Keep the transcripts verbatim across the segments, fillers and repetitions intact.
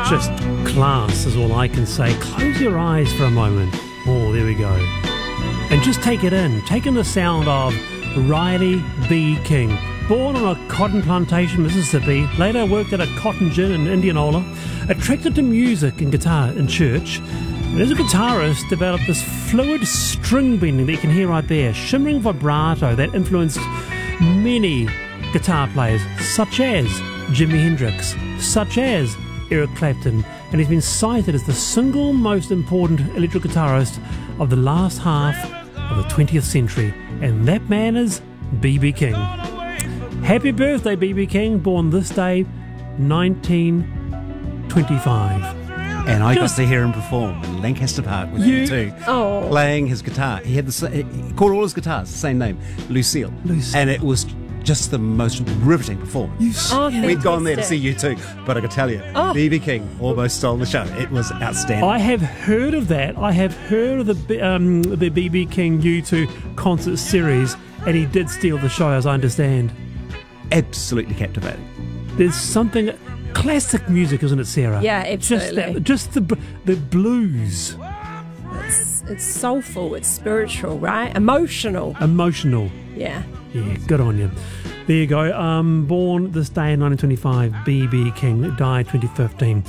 Just class is all I can say. Close your eyes for a moment. Oh, there we go. And just take it in. Take in the sound of Riley B. King. Born on a cotton plantation, Mississippi, later worked at a cotton gin in Indianola, attracted to music and guitar in church, and as a guitarist developed this fluid string bending that you can hear right there, shimmering vibrato that influenced many guitar players, such as Jimi Hendrix, such as Eric Clapton, and he's been cited as the single most important electric guitarist of the last half of the twentieth century, and that man is B B. King. Happy birthday, B B. King, born this day, nineteen twenty-five. And I Just, got to hear him perform in Lancaster Park with You- him too, Oh. playing his guitar. He had the sa- he called all his guitars the same name, Lucille, Lucille. and it was just the most riveting performance. Oh, We'd gone there to see fantastic. you too, but I could tell you, Oh. B B. King almost stole the show. It was outstanding. I have heard of that. I have heard of the B- um, the B B. King U two concert series, and he did steal the show, as I understand. Absolutely captivating. There's something classic music, isn't it, Sarah? Yeah, Just absolutely. that, just the b- the blues, It's, it's soulful, it's spiritual, right? Emotional. emotional. Yeah. Yeah, good on you. There you go. Um, born this day in nineteen twenty-five, B B. King, died twenty fifteen.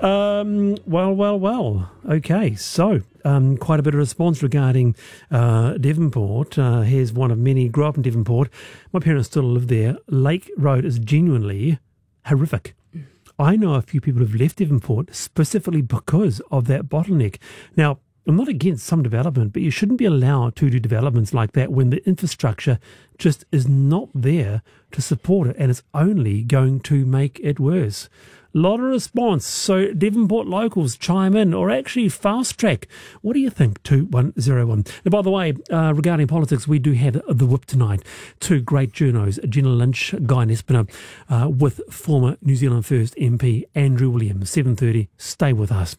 Um, well, well, well. Okay, so um, quite a bit of response regarding uh, Devonport. Uh, here's one of many. Grew up in Devonport. My parents still live there. Lake Road is genuinely horrific. I know a few people who've left Devonport specifically because of that bottleneck. Now, I'm not against some development, but you shouldn't be allowed to do developments like that when the infrastructure just is not there to support it, and it's only going to make it worse. Lot of response. So Devonport locals chime in, or actually fast track. What do you think? two one zero one. Now, by the way, uh, regarding politics, we do have the whip tonight. Two great journos, Gina Lynch, Guy Nespiner, uh, with former New Zealand First M P Andrew Williams. seven thirty. Stay with us.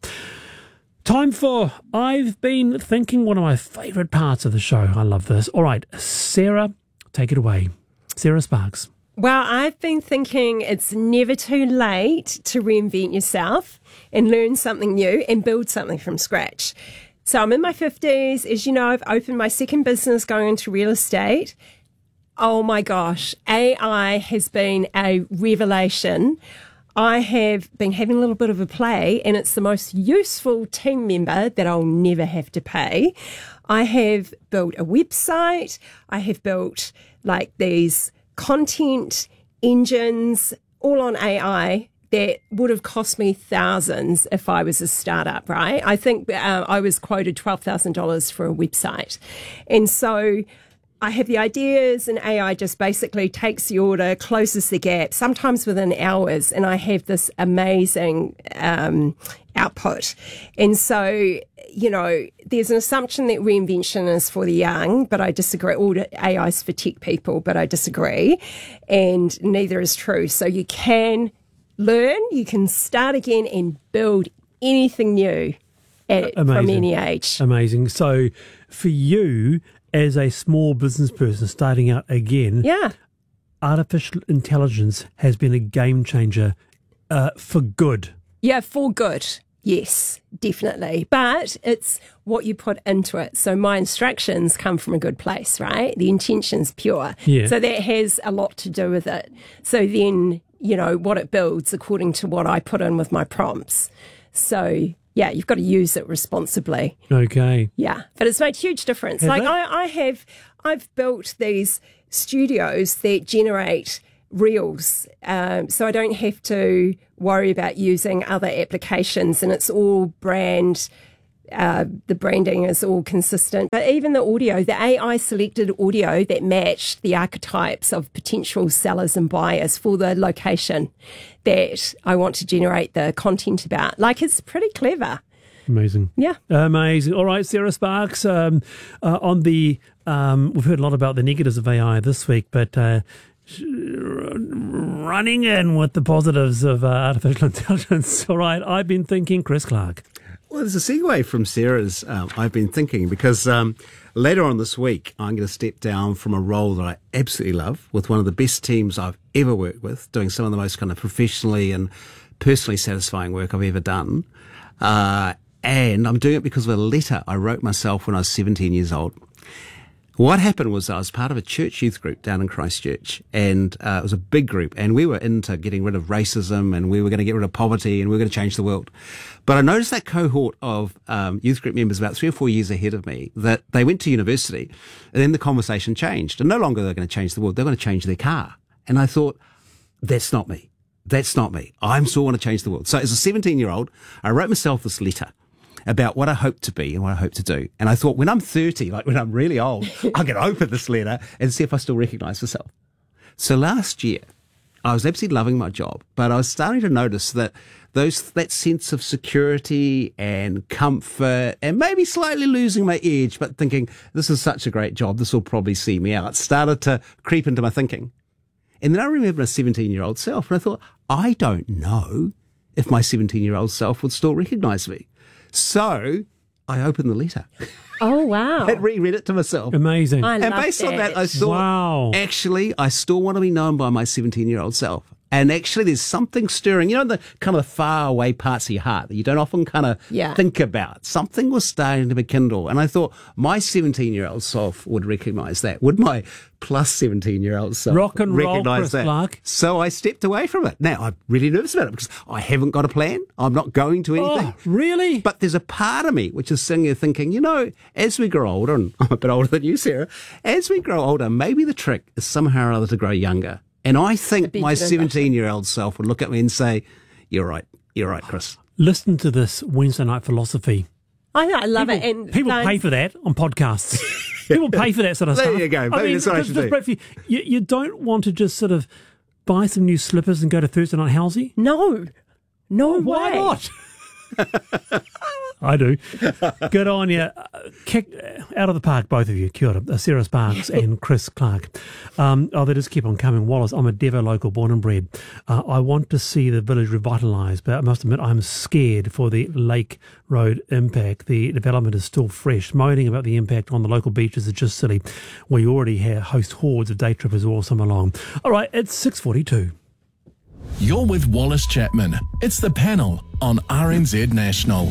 Time for I've Been Thinking, one of my favourite parts of the show. I love this. All right, Sarah, take it away. Sarah Sparks. Well, I've been thinking it's never too late to reinvent yourself and learn something new and build something from scratch. So I'm in my fifties. As you know, I've opened my second business going into real estate. Oh my gosh, A I has been a revelation. I have been having a little bit of a play, and it's the most useful team member that I'll never have to pay. I have built a website. I have built like these content engines all on A I that would have cost me thousands if I was a startup, right? I think uh, I was quoted twelve thousand dollars for a website. And so I have the ideas, and A I just basically takes the order, closes the gap, sometimes within hours, and I have this amazing um, output. And so, you know, there's an assumption that reinvention is for the young, but I disagree. All A I is for tech people, but I disagree. And neither is true. So you can learn, you can start again and build anything new at, from any age. Amazing. So for you, as a small business person starting out again, Yeah. artificial intelligence has been a game changer uh, for good. Yeah, for good. Yes, definitely. But it's what you put into it. So my instructions come from a good place, right? The intention's pure. Yeah. So that has a lot to do with it. So then, you know, what it builds according to what I put in with my prompts. So yeah, you've got to use it responsibly. Okay. Yeah, but it's made a huge difference. Has like it? I, I have, I've built these studios that generate reels, um, so I don't have to worry about using other applications, and it's all brand. Uh, the branding is all consistent, but even the audio, the A I selected audio that matched the archetypes of potential sellers and buyers for the location that I want to generate the content about. Like, it's pretty clever. Amazing. Yeah. Amazing. All right, Sarah Sparks, um, uh, on the, um, we've heard a lot about the negatives of A I this week, but uh, running in with the positives of uh, artificial intelligence. All right, I've been thinking, Chris Clark. Well, there's a segue from Sarah's um, I've been thinking, because um, later on this week, I'm going to step down from a role that I absolutely love with one of the best teams I've ever worked with, doing some of the most kind of professionally and personally satisfying work I've ever done. Uh, and I'm doing it because of a letter I wrote myself when I was seventeen years old. What happened was I was part of a church youth group down in Christchurch, and uh, it was a big group, and we were into getting rid of racism, and we were going to get rid of poverty, and we were going to change the world. But I noticed that cohort of um, youth group members about three or four years ahead of me, that they went to university, and then the conversation changed. And no longer they're going to change the world, they're going to change their car. And I thought, that's not me. That's not me. I'm still want to change the world. So as a seventeen-year-old, I wrote myself this letter about what I hope to be and what I hope to do. And I thought, when I'm thirty, like when I'm really old, I'm going to open this letter and see if I still recognise myself. So last year, I was absolutely loving my job, but I was starting to notice that those that sense of security and comfort, and maybe slightly losing my edge, but thinking, this is such a great job, this will probably see me out, started to creep into my thinking. And then I remember a seventeen-year-old self, and I thought, I don't know if my seventeen-year-old self would still recognise me. So I opened the letter. Oh, wow. And reread it to myself. Amazing. I And love based that. on that, I thought, Wow. actually, I still want to be known by my seventeen-year-old self. And actually, there's something stirring, you know, the kind of the far away parts of your heart that you don't often kind of Yeah. think about. Something was starting to be kindled. And I thought, my seventeen-year-old self would recognise that. Would my plus seventeen-year-old self Rock and roll, recognise Chris that? Clark. So I stepped away from it. Now, I'm really nervous about it because I haven't got a plan. I'm not going to anything. Oh, really? But there's a part of me which is sitting there thinking, you know, as we grow older, and I'm a bit older than you, Sarah, as we grow older, maybe the trick is somehow or other to grow younger. And I think bit my different. seventeen-year-old self would look at me and say, you're right, you're right, Chris. Listen to this Wednesday night philosophy. I know, I love People, it. And people don't- pay for that on podcasts. People pay for that sort of There stuff. you go. Maybe that's what I just- should just do. briefly, you, you don't want to just sort of buy some new slippers and go to Thursday night housey? No. No Why way. not? I do. Good on you. Uh, Kick out of the park, both of you. Kia ora. Uh, Sarah Sparks and Chris Clark. Um, oh, they just keep on coming. Wallace, I'm a Devo local, born and bred. Uh, I want to see the village revitalised, but I must admit I'm scared for the Lake Road impact. The development is still fresh. Moaning about the impact on the local beaches is just silly. We already have host hordes of day trippers all summer long. All right, it's six forty-two. You're with Wallace Chapman. It's The Panel on R N Z National.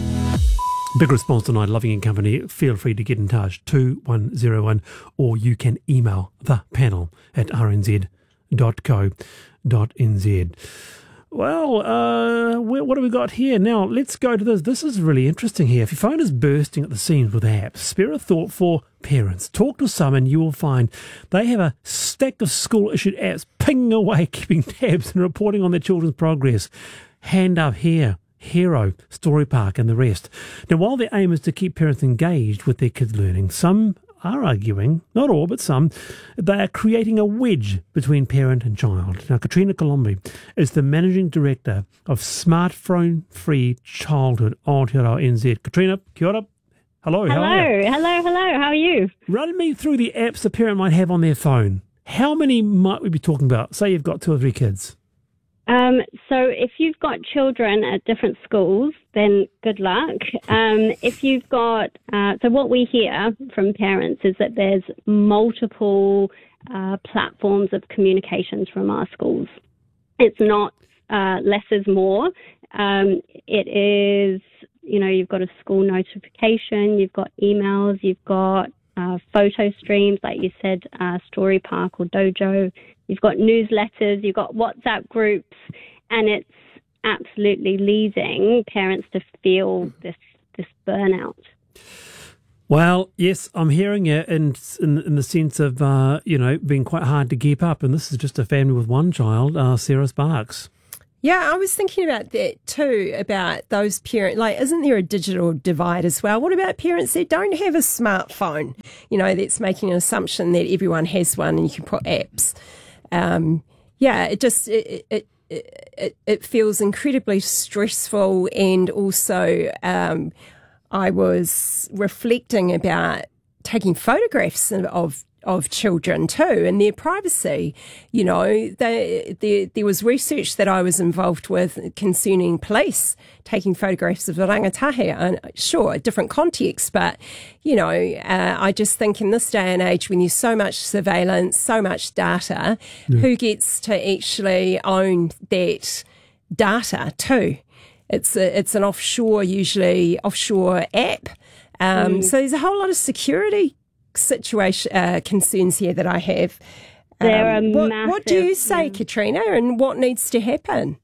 Big response tonight, Loving and Company. Feel free to get in touch, two one zero one, or you can email the panel at r n z dot co dot n z. Well, uh, what have we got here? Now, let's go to this. This is really interesting here. If your phone is bursting at the seams with apps, spare a thought for parents. Talk to some and you will find they have a stack of school-issued apps pinging away, keeping tabs and reporting on their children's progress. Hand Up Here, Hero, Story Park and the rest. Now, while their aim is to keep parents engaged with their kids' learning, some are arguing, not all, but some, they are creating a wedge between parent and child. Now, Katrina Colombi is the Managing Director of Smartphone Free Childhood Aotearoa N Z. Katrina, kia ora. Hello, how are you? Hello, hello, hello. How are you? Run me through the apps a parent might have on their phone. How many might we be talking about? Say you've got two or three kids. Um, so if you've got children at different schools, then good luck. Um, if you've got, uh, so what we hear from parents is that there's multiple uh, platforms of communications from our schools. It's not uh, less is more. Um, it is, you know, you've got a school notification, you've got emails, you've got uh, photo streams, like you said, uh, Story Park or Dojo. You've got newsletters, you've got WhatsApp groups, and it's absolutely leading parents to feel this this burnout. Well, yes, I'm hearing it in in, in the sense of, uh, you know, being quite hard to keep up. And this is just a family with one child, uh, Sarah Sparks. Yeah, I was thinking about that too, about those parents. Like, isn't there a digital divide as well? What about parents that don't have a smartphone? You know, that's making an assumption that everyone has one and you can put apps. Um, yeah, it just it, it it it feels incredibly stressful, and also um, I was reflecting about taking photographs of of children too and their privacy. You know, they, there there was research that I was involved with concerning police taking photographs of the rangatahi. And sure, a different context, but, you know, uh, I just think in this day and age when there's so much surveillance, so much data, yeah. who gets to actually own that data too. It's a, it's an offshore, usually offshore app. Um, Mm. So there's a whole lot of security situation uh, concerns here that I have. There Um, are what, what do you massive- say, yeah. Katrina, and what needs to happen?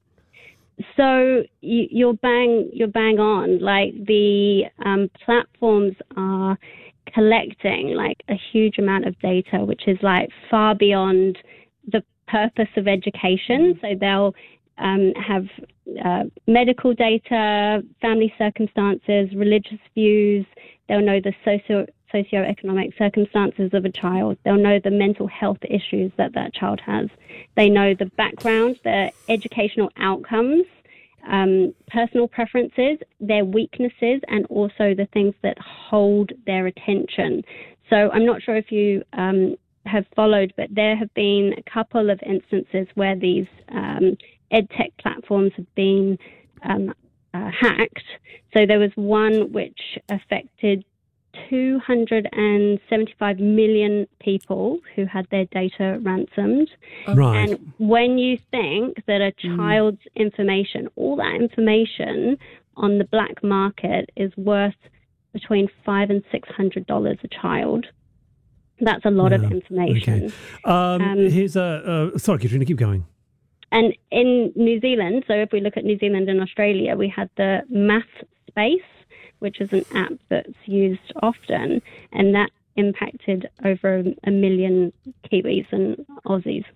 So you, you're bang, you're bang on. Like the um, platforms are collecting like a huge amount of data, which is like far beyond the purpose of education. So they'll um, have uh, medical data, family circumstances, religious views. They'll know the socio socioeconomic circumstances of a child. They'll know the mental health issues that that child has. They know the background, the educational outcomes, um, personal preferences, their weaknesses, and also the things that hold their attention. So I'm not sure if you um, have followed, but there have been a couple of instances where these um, edtech platforms have been um, uh, hacked. So there was one which affected two hundred seventy-five million people who had their data ransomed. Right. And when you think that a child's information, all that information on the black market is worth between five and six hundred dollars a child, that's a lot of Yeah, information. Okay. Um, Um, here's a. Uh, sorry, Katrina, keep going. And in New Zealand, so if we look at New Zealand and Australia, we had the Math Space, which is an app that's used often, and that impacted over a million Kiwis and Aussies.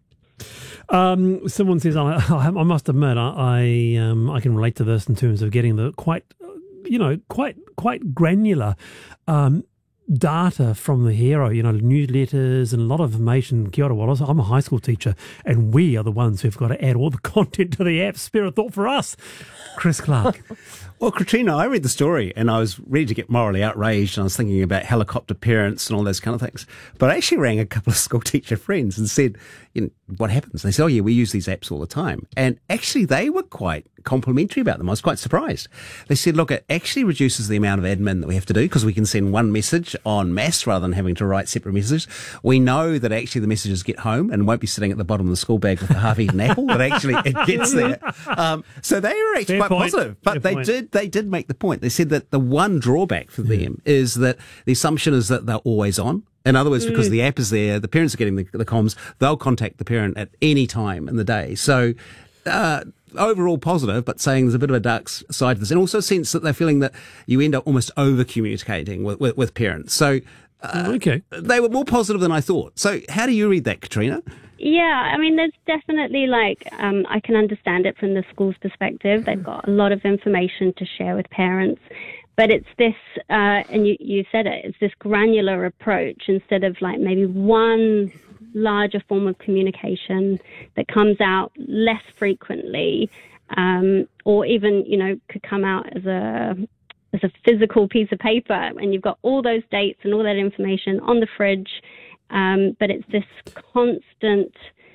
Um, someone says, I, I must admit, I I, um, I can relate to this in terms of getting the quite, you know, quite quite granular um, data from the hero, you know, newsletters and a lot of information. Kia ora, Wallace. I'm a high school teacher, and we are the ones who've got to add all the content to the app. Spare a thought for us. Chris Clark. Well, Katrina, I read the story and I was ready to get morally outraged and I was thinking about helicopter parents and all those kind of things. But I actually rang a couple of school teacher friends and said, you know, what happens? They said, oh, yeah, we use these apps all the time. And actually, they were quite complimentary about them. I was quite surprised. They said, look, it actually reduces the amount of admin that we have to do because we can send one message en masse rather than having to write separate messages. We know that actually the messages get home and won't be sitting at the bottom of the school bag with a half-eaten apple, that actually it gets there. Um, so they were actually Fair quite point. positive. But Fair they point. did they did make the point. They said that the one drawback for them is that the assumption is that they're always on. In other words, because the app is there, the parents are getting the, the comms, they'll contact the parent at any time in the day. So uh, overall positive, but saying there's a bit of a dark side to this. And also a sense that they're feeling that you end up almost over-communicating with, with, with parents. So uh, Okay. they were more positive than I thought. So how do you read that, Katrina? Yeah, I mean, there's definitely like, um, I can understand it from the school's perspective. They've got a lot of information to share with parents. But it's this, uh, and you, you said it, it's this granular approach instead of like maybe one larger form of communication that comes out less frequently, um, or even, you know, could come out as a as a physical piece of paper, and you've got all those dates and all that information on the fridge. Um, but it's this constant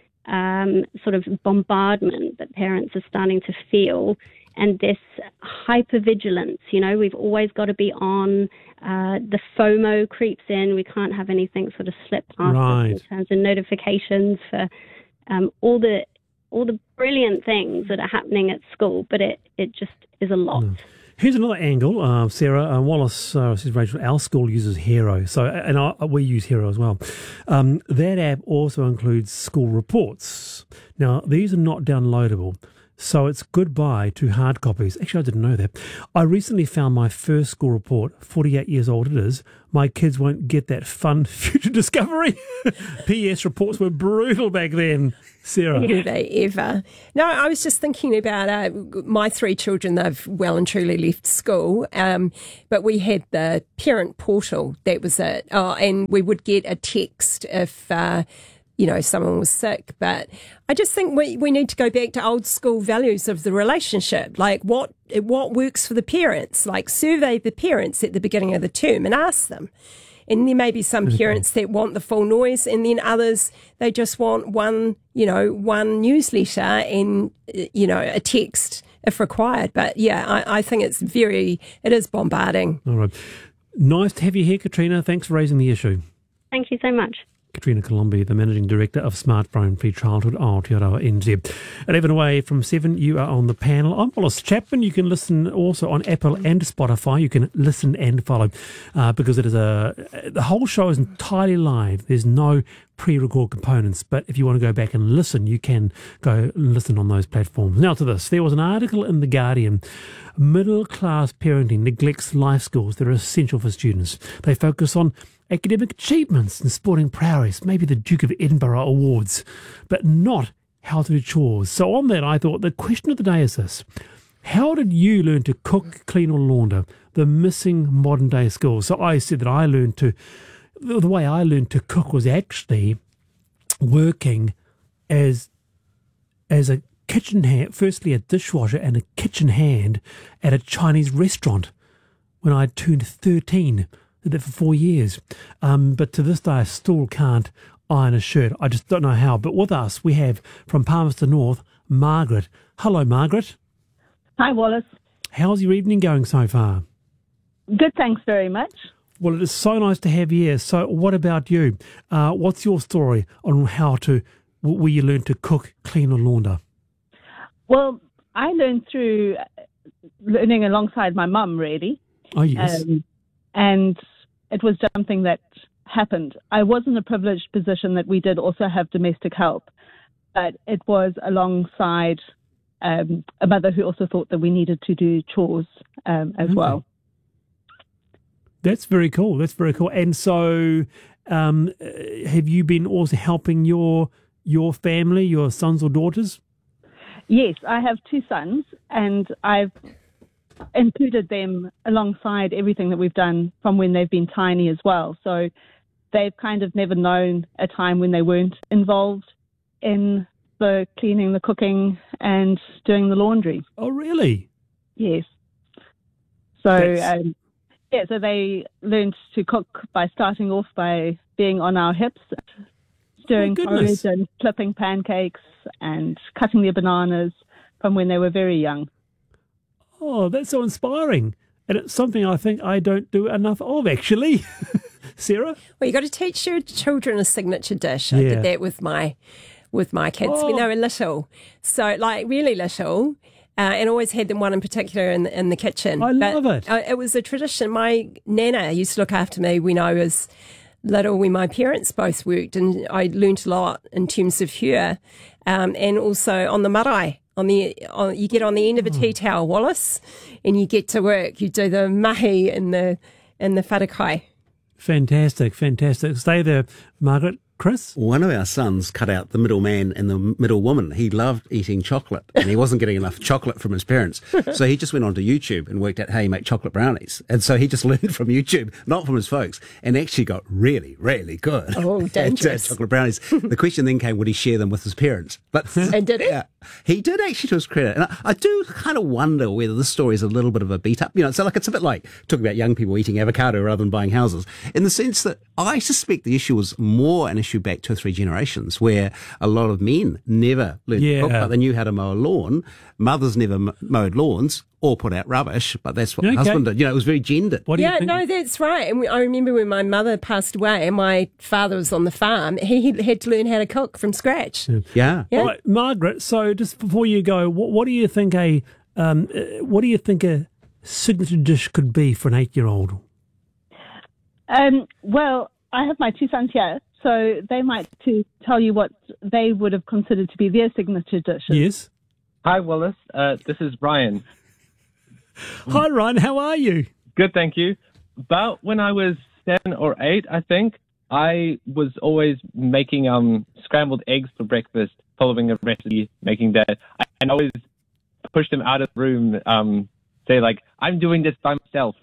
um, sort of bombardment that parents are starting to feel, and this hypervigilance. You know, we've always got to be on. Uh, the FOMO creeps in. We can't have anything sort of slip past us in Right. terms of notifications for um, all the all the brilliant things that are happening at school. But it it just is a lot. Here's another angle, uh, Sarah uh, Wallace uh, says, Rachel, our school uses Hero, so and I, we use Hero as well. Um, that app also includes school reports. Now, these are not downloadable, so it's goodbye to hard copies. Actually, I didn't know that. I recently found my first school report, forty-eight years old it is. My kids won't get that fun future discovery. P S reports were brutal back then. Sarah. Do they ever? No, I was just thinking about uh, my three children. They've well and truly left school, um, but we had the parent portal. That was it. Oh, and we would get a text if, uh, you know, someone was sick. But I just think we, we need to go back to old school values of the relationship. Like what what works for the parents? Like survey the parents at the beginning of the term and ask them. And there may be some parents that want the full noise, and then others, they just want one, you know, one newsletter and, you know, a text if required. But yeah, I, I think it's very, it is bombarding. All right. Nice to have you here, Katrina. Thanks for raising the issue. Thank you so much. Katrina Colombi, the Managing Director of Smartphone Free Childhood Aotearoa N Z. eleven away from seven, you are on the panel. I'm Wallace Chapman. You can listen also on Apple and Spotify. You can listen and follow uh, because it is a the whole show is entirely live. There's no pre-record components, but if you want to go back and listen, you can go and listen on those platforms. Now to this, there was an article in The Guardian. Middle-class parenting neglects life skills that are essential for students. They focus on academic achievements and sporting prowess, maybe the Duke of Edinburgh awards, but not how to do chores. So on that, I thought the question of the day is this: how did you learn to cook, clean or launder? The missing modern day skills. So I said that I learned to The way I learned to cook was actually working as as a kitchen hand, firstly a dishwasher and a kitchen hand at a Chinese restaurant when I turned thirteen. Did that for four years. Um, but to this day, I still can't iron a shirt. I just don't know how. But with us, we have from Palmerston North, Margaret. Hello, Margaret. Hi, Wallace. How's your evening going so far? Good, thanks very much. Well, it is so nice to have you here. So what about you? Uh, what's your story on how to, where you learn to cook, clean or launder? Well, I learned through learning alongside my mum, really. Oh, yes. Um, and it was something that happened. I was in a privileged position that we did also have domestic help, but it was alongside um, a mother who also thought that we needed to do chores um, as okay. well. That's very cool. That's very cool. And so um, have you been also helping your your family, your sons or daughters? Yes, I have two sons, and I've included them alongside everything that we've done from when they've been tiny as well. So they've kind of never known a time when they weren't involved in the cleaning, the cooking, and doing the laundry. Oh, really? Yes. So, um, yeah, so they learned to cook by starting off by being on our hips, stirring Oh, goodness. porridge and flipping pancakes and cutting their bananas from when they were very young. Oh, that's so inspiring. And it's something I think I don't do enough of, actually. Sarah? Well, you got to teach your children a signature dish. I Yeah. did that with my with my kids Oh. when they were little. So, like, really little. Uh, and always had them one in particular in the, in the kitchen. I love But, it. Uh, it was a tradition. My nana used to look after me when I was little, when my parents both worked, and I learnt a lot in terms of her. Um, and also on the marae. On the, on, you get on the end of a tea towel, Wallace, and you get to work. You do the mahi and the and the wharakai. Fantastic, fantastic. Stay there, Margaret. Chris? One of our sons cut out the middle man and the middle woman. He loved eating chocolate, and he wasn't getting enough chocolate from his parents. So he just went onto YouTube and worked out how you make chocolate brownies. And so he just learned from YouTube, not from his folks, and actually got really, really good Oh, at uh, dangerous. chocolate brownies. The question then came, would he share them with his parents? But And did he? Yeah, he did actually, to his credit. And I, I do kind of wonder whether this story is a little bit of a beat up. You know, so like it's a bit like talking about young people eating avocado rather than buying houses, in the sense that I suspect the issue was more an issue back two or three generations, where a lot of men never learned Yeah. to cook, but they knew how to mow a lawn. Mothers never m- mowed lawns or put out rubbish, but that's what Okay. the husband did. You know, it was very gendered. What do you Yeah, think? no, that's right. And we, I remember when my mother passed away and my father was on the farm, he had to learn how to cook from scratch. Yeah. Yeah. All right, Margaret, so just before you go, what, what do you think a um, uh, what do you think a signature dish could be for an eight-year-old? Um, well, I have my two sons here, so they might to tell you what they would have considered to be their signature dishes. Yes. Hi, Wallace. Uh, this is Brian. Hi, Ryan. How are you? Good, thank you. About when I was seven or eight, I think, I was always making um scrambled eggs for breakfast, following a recipe, making that. And I always push them out of the room, um, say, like, I'm doing this by myself.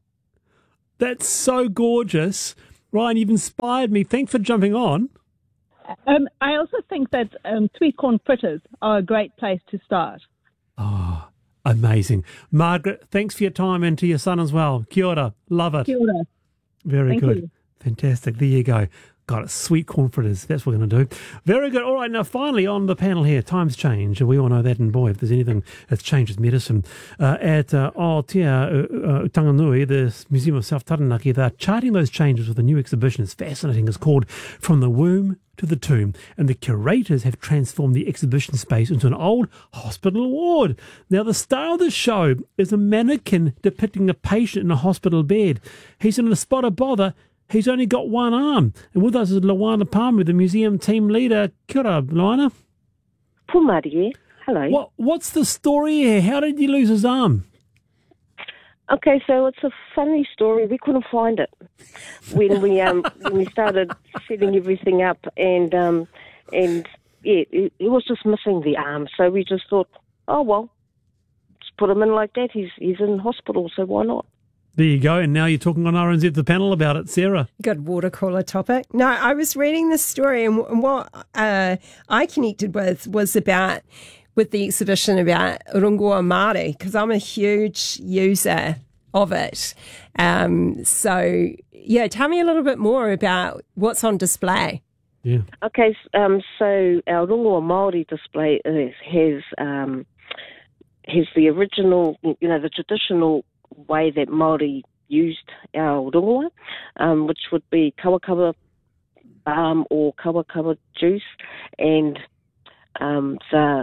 That's so gorgeous. Ryan, you've inspired me. Thanks for jumping on. Um, I also think that um, sweet corn fritters are a great place to start. Oh, amazing. Margaret, thanks for your time, and to your son as well. Kia ora. Love it. Kia ora. Very Thank good. you. Fantastic. There you go. Got it. Sweet corn fritters. That's what we're going to do. Very good. All right. Now, finally, on the panel here, times change. We all know that. And boy, if there's anything that's changed, it's medicine. Uh, at uh, Aotea uh, Tanganui, the Museum of South Taranaki, they're charting those changes with a new exhibition. It's fascinating. It's called From the Womb to the Tomb. And the curators have transformed the exhibition space into an old hospital ward. Now, the star of the show is a mannequin depicting a patient in a hospital bed. He's in a spot of bother. He's only got one arm. And with us is Luana Palmer, the museum team leader. Kia ora, Luana. Pumari, hello. What, what's the story here? How did he lose his arm? Okay, so it's a funny story. We couldn't find it when we um when we started setting everything up, and um and yeah, it, it was just missing the arm. So we just thought, oh well, just put him in like that. He's he's in hospital, so why not? There you go. And now you're talking on R N Z, the panel, about it, Sarah. Good water cooler topic. No, I was reading this story, and what uh, I connected with was about, with the exhibition about Rongoa Māori, because I'm a huge user of it. Um, so, yeah, tell me a little bit more about what's on display. Yeah. Okay, um, so our Rongoa Māori display is, has, um, has the original, you know, the traditional way that Māori used our rongoa, um, which would be kawakawa um, or kawakawa juice, and um, the,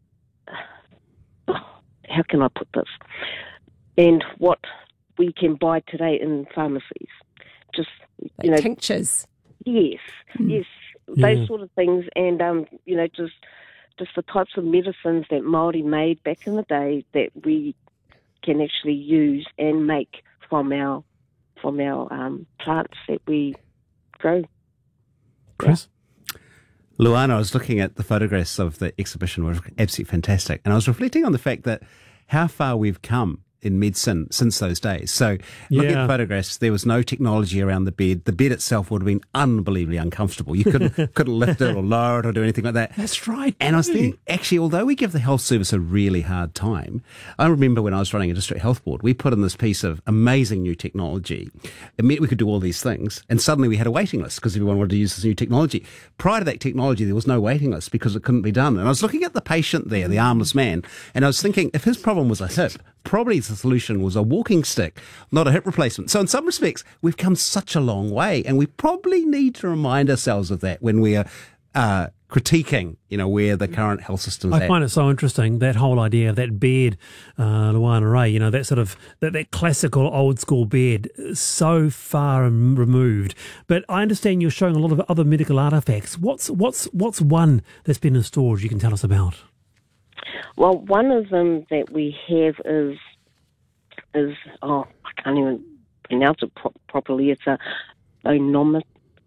how can I put this? And what we can buy today in pharmacies, just Like you know, tinctures. Yes, mm. yes, those yeah. sort of things, and um, you know, just just the types of medicines that Māori made back in the day that we can actually use and make from our from our um, plants that we grow. Chris? Yeah. Luana, I was looking at the photographs of the exhibition, which were absolutely fantastic, and I was reflecting on the fact that how far we've come in medicine since those days. So looking Yeah. at photographs, there was no technology around the bed. The bed itself would have been unbelievably uncomfortable. You couldn't couldn't lift it or lower it or do anything like that. That's right. And I was thinking, actually, although we give the health service a really hard time, I remember when I was running a district health board, we put in this piece of amazing new technology. It meant we could do all these things, and suddenly we had a waiting list because everyone wanted to use this new technology. Prior to that technology, there was no waiting list because it couldn't be done. And I was looking at the patient there, the armless man, and I was thinking, if his problem was a hip, probably the solution was a walking stick, not a hip replacement. So in some respects, we've come such a long way, and we probably need to remind ourselves of that when we are uh, critiquing, you know, where the current health system's I at. find it so interesting, that whole idea of that bed, uh, Luana Ray, you know, that sort of, that, that classical old school bed, so far removed. But I understand you're showing a lot of other medical artefacts. What's, what's, what's one that's been in storage you can tell us about? Well, one of them that we have is is oh I can't even pronounce it pro- properly. It's a bonometer.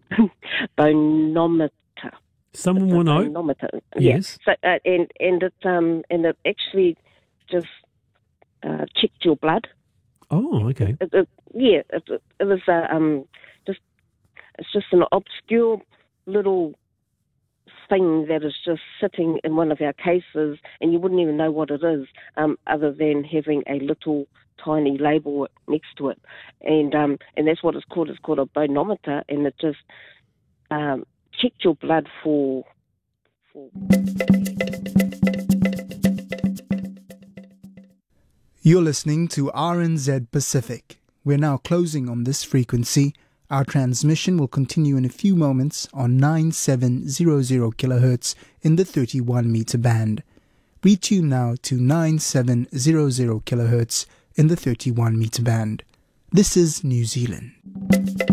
bonometer. Someone will know. Bonometer. Yes. Yeah. So uh, and and it um and it actually just uh, checked your blood. Oh, okay. It, it, yeah, it, it, it was uh, um just it's just an obscure little thing that is just sitting in one of our cases, and you wouldn't even know what it is, um, other than having a little tiny label next to it, and um, and that's what it's called. It's called a bonometer, and it just um, checked your blood for. for You're listening to R N Z Pacific. We're now closing on this frequency. Our transmission will continue in a few moments on nine seven zero zero kilohertz in the thirty-one meter band. Retune now to nine seven zero zero kilohertz in the thirty-one meter band. This is New Zealand.